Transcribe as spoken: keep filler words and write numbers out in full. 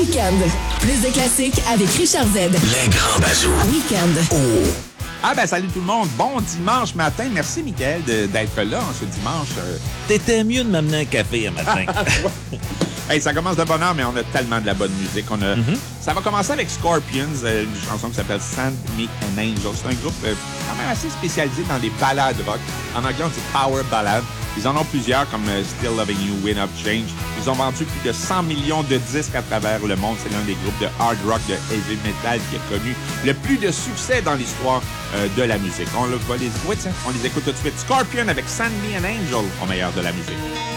Week-end. Plus de classiques avec Richard Z. Les grands bazous. Week-end. Oh. Ah ben salut tout le monde, bon dimanche matin. Merci Mickaël de, d'être là en ce dimanche. Euh... T'étais mieux de m'amener un café un matin. Hey, ça commence de bonne heure, mais on a tellement de la bonne musique. On a... mm-hmm. Ça va commencer avec Scorpions, euh, une chanson qui s'appelle Send Me an Angel. C'est un groupe euh, quand même assez spécialisé dans les ballades rock. En anglais, on dit Power Ballad. Ils en ont plusieurs, comme euh, Still Loving You, Wind of Change. Ils ont vendu plus de cent millions de disques à travers le monde. C'est l'un des groupes de hard rock, de heavy metal qui a connu le plus de succès dans l'histoire euh, de la musique. On, va les... ouais, on les écoute tout de suite. Scorpion avec Send Me an Angel au meilleur de la musique.